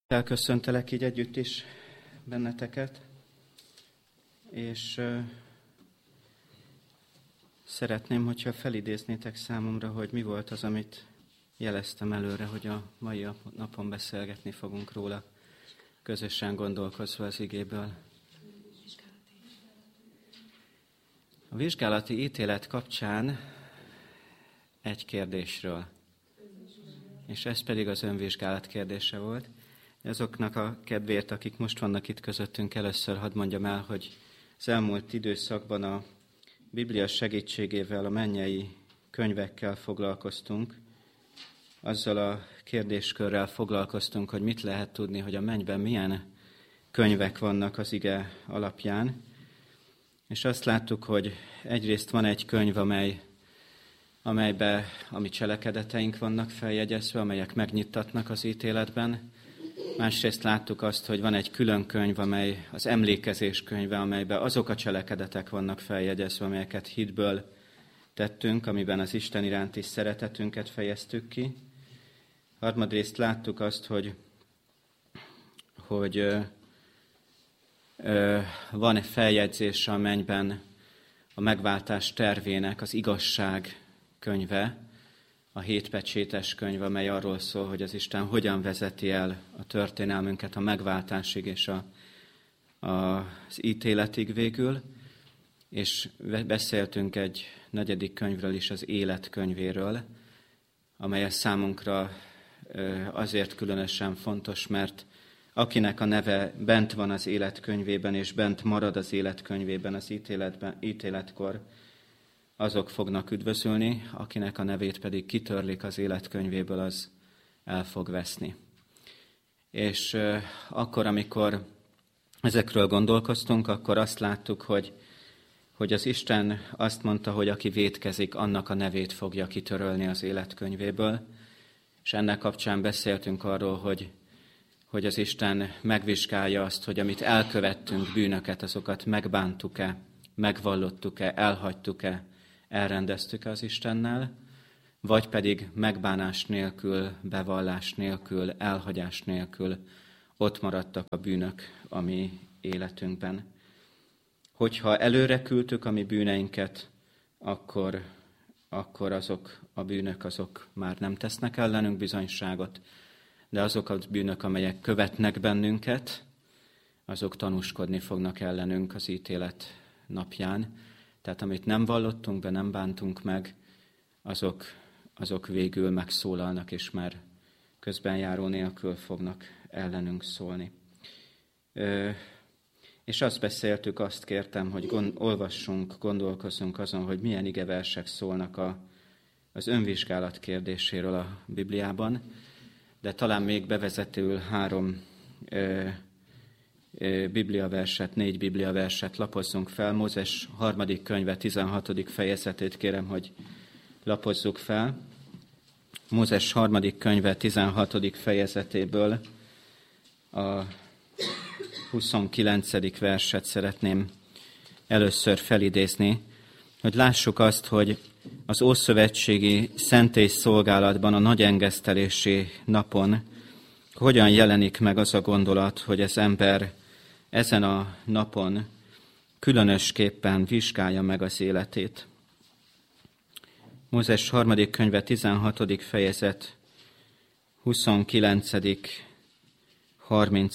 Elköszöntelek így együtt is benneteket, és szeretném, hogyha felidéznétek számomra, hogy mi volt az, amit jeleztem előre, hogy a mai napon beszélgetni fogunk róla, közösen gondolkozva az igéből. A vizsgálati ítélet kapcsán egy kérdésről, és ez pedig az önvizsgálat kérdése volt. Azoknak a kedvéért, akik most vannak itt közöttünk, először hadd mondjam el, hogy az elmúlt időszakban a Biblia segítségével, a mennyei könyvekkel foglalkoztunk. Azzal a kérdéskörrel foglalkoztunk, hogy mit lehet tudni, hogy a mennyben milyen könyvek vannak az ige alapján. És azt láttuk, hogy egyrészt van egy könyv, amelybe a mi cselekedeteink vannak feljegyezve, amelyek megnyittatnak az ítéletben. Másrészt láttuk azt, hogy van egy külön könyv, amely az emlékezés könyve, amelyben azok a cselekedetek vannak feljegyezve, amelyeket hitből tettünk, amiben az Isten iránti szeretetünket fejeztük ki. Harmadrészt láttuk azt, hogy van egy feljegyzés a mennyben a megváltás tervének az igazság könyve, a 7 pecsétes könyv, amely arról szól, hogy az Isten hogyan vezeti el a történelmünket a megváltásig és az ítéletig végül. És beszéltünk egy 4. könyvről is, az élet könyvéről, amely számunkra azért különösen fontos, mert akinek a neve bent van az életkönyvében, és bent marad az életkönyvében az ítéletkor, azok fognak üdvözülni, akinek a nevét pedig kitörlik az életkönyvéből, az el fog veszni. És akkor, amikor ezekről gondolkoztunk, akkor azt láttuk, hogy az Isten azt mondta, hogy aki vétkezik, annak a nevét fogja kitörölni az életkönyvéből. És ennek kapcsán beszéltünk arról, hogy az Isten megvizsgálja azt, hogy amit elkövettünk bűnöket, azokat megbántuk-e, megvallottuk-e, elhagytuk-e, elrendeztük az Istennel, vagy pedig megbánás nélkül, bevallás nélkül, elhagyás nélkül ott maradtak a bűnök a mi életünkben. Hogyha előre küldtük a mi bűneinket, akkor azok a bűnök azok már nem tesznek ellenünk bizonyságot, de azok a bűnök, amelyek követnek bennünket, azok tanúskodni fognak ellenünk az ítélet napján. Tehát amit nem vallottunk be, nem bántunk meg, azok végül megszólalnak, és már közbenjáró nélkül fognak ellenünk szólni. És azt beszéltük, azt kértem, hogy olvassunk, gondolkozzunk azon, hogy milyen igeversek szólnak az önvizsgálat kérdéséről a Bibliában, de talán még bevezetőül 3 bibliaverset, 4 bibliaverset lapozzunk fel. Mózes 3. könyve 16. fejezetét kérem, hogy lapozzuk fel. Mózes 3. könyve 16. fejezetéből a 29. verset szeretném először felidézni, hogy lássuk azt, hogy az ószövetségi szentélyszolgálatban a nagyengesztelési napon hogyan jelenik meg az a gondolat, hogy az ember ezen a napon különösképpen vizsgálja meg az életét. Mózes 3. könyve 16. fejezet 29., 30.,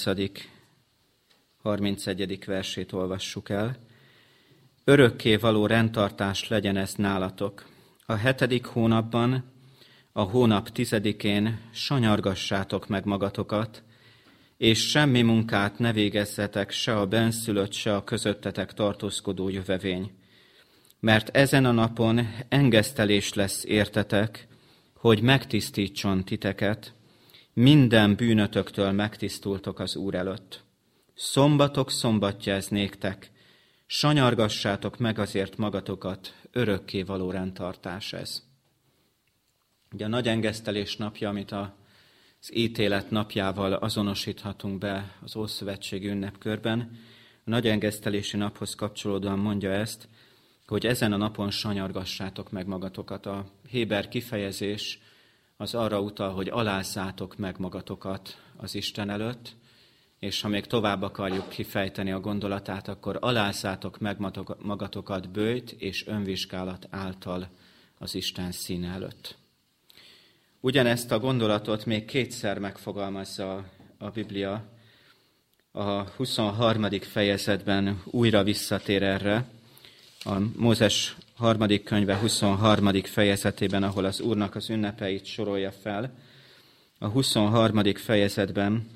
31. versét olvassuk el. Örökké való rendtartás legyen ez nálatok. A 7. hónapban, a hónap 10-én sanyargassátok meg magatokat, és semmi munkát ne végezzetek se a bennszülött, se a közöttetek tartózkodó jövevény. Mert ezen a napon engesztelés lesz értetek, hogy megtisztítson titeket, minden bűnötöktől megtisztultok az Úr előtt. Szombatok szombatja ez néktek, sanyargassátok meg azért magatokat, örökké való rendtartás ez. Ugye a nagy engesztelés napja, amit az ítélet napjával azonosíthatunk be az Ószövetségi ünnepkörben, a nagy engesztelési naphoz kapcsolódóan mondja ezt, hogy ezen a napon sanyargassátok meg magatokat. A héber kifejezés az arra utal, hogy alázzátok meg magatokat az Isten előtt, és ha még tovább akarjuk kifejteni a gondolatát, akkor alázzátok meg magatokat böjt és önvizsgálat által az Isten színe előtt. Ugyanezt a gondolatot még kétszer megfogalmazza a Biblia. A 23. fejezetben újra visszatér erre, a Mózes 3. könyve 23. fejezetében, ahol az Úrnak az ünnepeit sorolja fel. A 23. fejezetben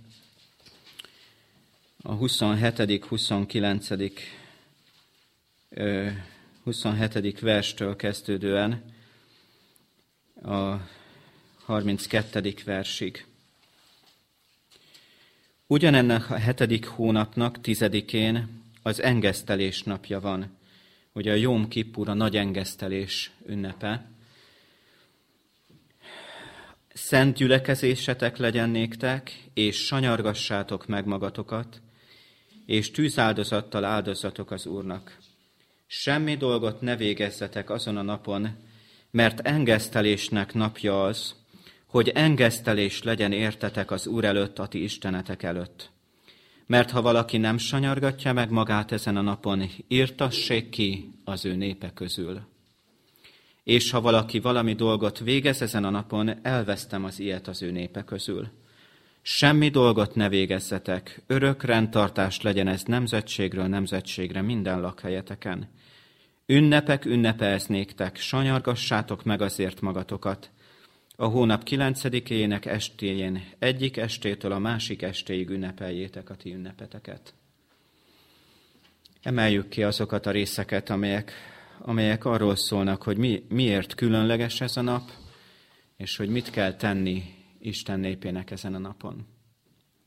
a 27. 27. verstől kezdődően a 32. versig. Ugyanennek a 7. hónapnak 10-én az engesztelés napja van. Ugye a Jóm Kippur, a nagy engesztelés ünnepe. Szent gyülekezésetek legyen néktek, és sanyargassátok meg magatokat, és tűzáldozattal áldozatok az Úrnak. Semmi dolgot ne végezzetek azon a napon, mert engesztelésnek napja az, hogy engesztelés legyen értetek az Úr előtt, a ti istenetek előtt. Mert ha valaki nem sanyargatja meg magát ezen a napon, irtassék ki az ő népe közül. És ha valaki valami dolgot végez ezen a napon, elvesztem az ilyet az ő népe közül. Semmi dolgot ne végezzetek, örök rendtartás legyen ez nemzetségről nemzetségre minden lakhelyeteken. Ünnepek ünnepelznéktek, sanyargassátok meg azért magatokat. A hónap 9-ének estéjén egyik estétől a másik estéig ünnepeljétek a ti ünnepeteket. Emeljük ki azokat a részeket, amelyek arról szólnak, hogy miért különleges ez a nap, és hogy mit kell tenni Isten népének ezen a napon.